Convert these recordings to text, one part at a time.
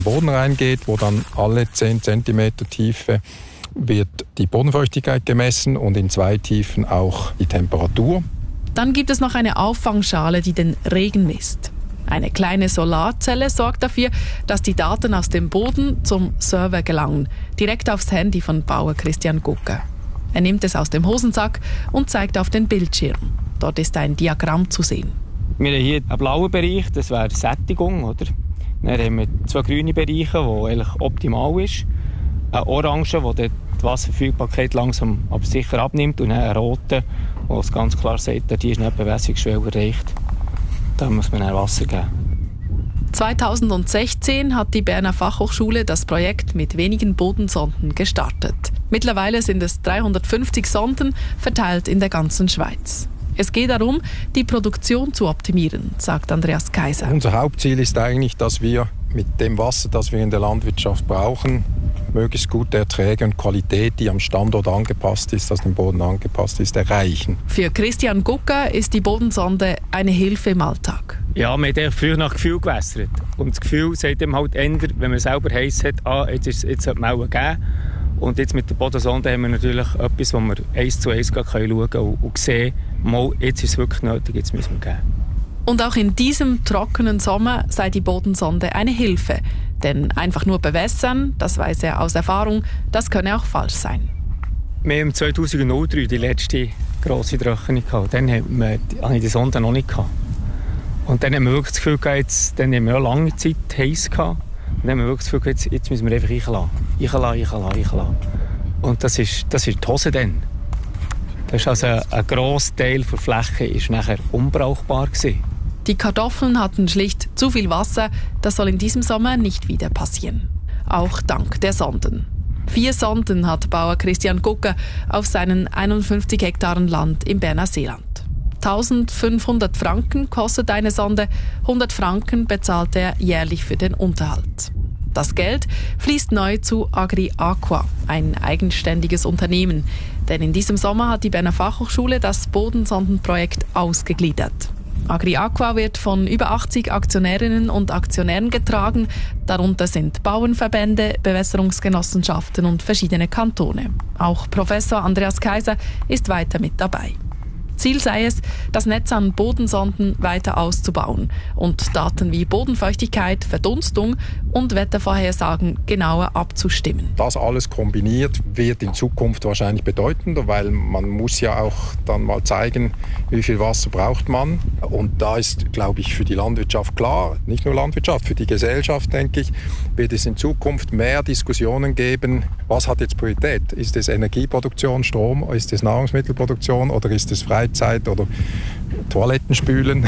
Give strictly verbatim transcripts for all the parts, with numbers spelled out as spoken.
Boden reingeht, wo dann alle zehn Zentimeter Tiefe wird die Bodenfeuchtigkeit gemessen und in zwei Tiefen auch die Temperatur. Dann gibt es noch eine Auffangschale, die den Regen misst. Eine kleine Solarzelle sorgt dafür, dass die Daten aus dem Boden zum Server gelangen, direkt aufs Handy von Bauer Christian Gucker. Er nimmt es aus dem Hosensack und zeigt auf den Bildschirm. Dort ist ein Diagramm zu sehen. Wir haben hier einen blauen Bereich, das wäre Sättigung, oder? Dann haben wir zwei grüne Bereiche, die eigentlich optimal ist. Ein Orange, wo die Wasserverfügbarkeit langsam aber sicher abnimmt. Und ein roter, wo es ganz klar sagt, hier ist eine Bewässerungsschwelle erreicht. Da muss man dann Wasser geben. zweitausendsechzehn hat die Berner Fachhochschule das Projekt mit wenigen Bodensonden gestartet. Mittlerweile sind es dreihundertfünfzig Sonden, verteilt in der ganzen Schweiz. Es geht darum, die Produktion zu optimieren, sagt Andreas Kaiser. Unser Hauptziel ist eigentlich, dass wir mit dem Wasser, das wir in der Landwirtschaft brauchen, möglichst gute Erträge und Qualität, die am Standort angepasst ist, also dem Boden angepasst ist, erreichen. Für Christian Gucker ist die Bodensonde eine Hilfe im Alltag. Ja, man hat früher nach Gefühl gewässert. Und das Gefühl sagt ihm halt eher, wenn man selber heiß hat, ah, jetzt, ist, jetzt sollte man auch geben. Und jetzt mit der Bodensonde haben wir natürlich etwas, wo wir eins zu eins schauen können und, und sehen, mal, jetzt ist es wirklich nötig, jetzt müssen wir geben. Und auch in diesem trockenen Sommer sei die Bodensonde eine Hilfe. Denn einfach nur bewässern, das weiß er aus Erfahrung, das könne auch falsch sein. Wir haben zweitausenddrei die letzte grosse Trockenung gehabt. Dann hatte ich die Sonde noch nicht gehabt. Und dann haben wir wirklich das Gefühl gehabt, jetzt, dann haben wir auch lange Zeit heiß gehabt. Und dann haben wir wirklich das Gefühl gehabt, jetzt, jetzt müssen wir einfach einlassen. Einlassen, einlassen, einlassen. Und das ist, das ist die Hose dann. Das ist also ein, ein grosser Teil der Fläche ist nachher unbrauchbar gewesen. Die Kartoffeln hatten schlicht zu viel Wasser. Das soll in diesem Sommer nicht wieder passieren. Auch dank der Sonden. Vier Sonden hat Bauer Christian Gucker auf seinen einundfünfzig Hektaren Land im Berner Seeland. eintausendfünfhundert Franken kostet eine Sonde, hundert Franken bezahlt er jährlich für den Unterhalt. Das Geld fließt neu zu Agri Aqua, ein eigenständiges Unternehmen. Denn in diesem Sommer hat die Berner Fachhochschule das Bodensondenprojekt ausgegliedert. Agri Aqua wird von über achtzig Aktionärinnen und Aktionären getragen. Darunter sind Bauernverbände, Bewässerungsgenossenschaften und verschiedene Kantone. Auch Professor Andreas Kaiser ist weiter mit dabei. Ziel sei es, das Netz an Bodensonden weiter auszubauen und Daten wie Bodenfeuchtigkeit, Verdunstung und Wettervorhersagen genauer abzustimmen. Das alles kombiniert wird in Zukunft wahrscheinlich bedeutender, weil man muss ja auch dann mal zeigen, wie viel Wasser braucht man. Und da ist, glaube ich, für die Landwirtschaft klar, nicht nur Landwirtschaft, für die Gesellschaft, denke ich, wird es in Zukunft mehr Diskussionen geben, was hat jetzt Priorität? Ist es Energieproduktion, Strom, ist es Nahrungsmittelproduktion oder ist es Freizeit? Zeit oder Toilettenspülen.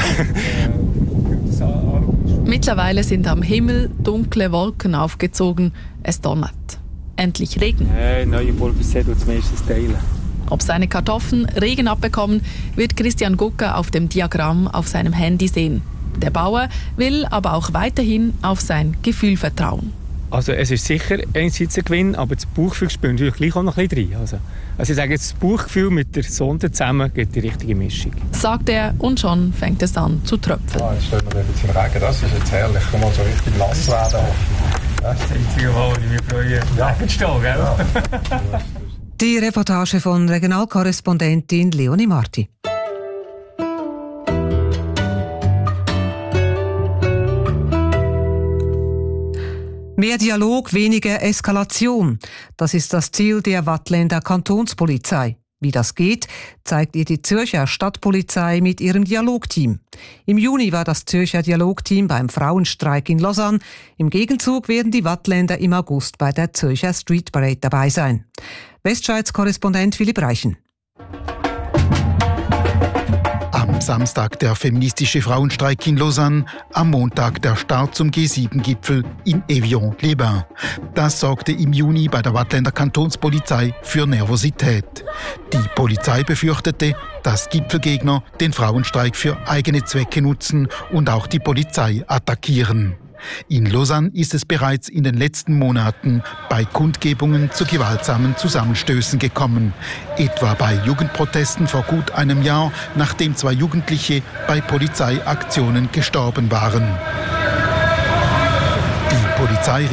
Mittlerweile sind am Himmel dunkle Wolken aufgezogen. Es donnert. Endlich Regen. Hey, neue Pulversee tut es meistens teilen. Ob seine Kartoffeln Regen abbekommen, wird Christian Gucker auf dem Diagramm auf seinem Handy sehen. Der Bauer will aber auch weiterhin auf sein Gefühl vertrauen. Also es ist sicher einerseits ein Gewinn, aber das Bauchgefühl spielt natürlich gleich auch noch ein bisschen rein. Also, also ich sage jetzt, das Bauchgefühl mit der Sonde zusammen gibt die richtige Mischung. Sagt er und schon fängt es an zu tröpfeln. Ah, jetzt steht mir ein bisschen Regen, das ist jetzt herrlich. Kann mal so richtig nass werden. Das ist das einzige Mal, wo ich mich freue. Ja, stehen, gell? Ja. Die Reportage von Regionalkorrespondentin Leonie Marti. Mehr Dialog, weniger Eskalation. Das ist das Ziel der Waadtländer Kantonspolizei. Wie das geht, zeigt ihr die Zürcher Stadtpolizei mit ihrem Dialogteam. Im Juni war das Zürcher Dialogteam beim Frauenstreik in Lausanne. Im Gegenzug werden die Waadtländer im August bei der Zürcher Street Parade dabei sein. Westschweiz-Korrespondent Philipp Reichen. Am Samstag der feministische Frauenstreik in Lausanne, am Montag der Start zum G sieben Gipfel in Evian-les-Bains. Das sorgte im Juni bei der Waadtländer Kantonspolizei für Nervosität. Die Polizei befürchtete, dass Gipfelgegner den Frauenstreik für eigene Zwecke nutzen und auch die Polizei attackieren. In Lausanne ist es bereits in den letzten Monaten bei Kundgebungen zu gewaltsamen Zusammenstößen gekommen. Etwa bei Jugendprotesten vor gut einem Jahr, nachdem zwei Jugendliche bei Polizeiaktionen gestorben waren. Die Polizei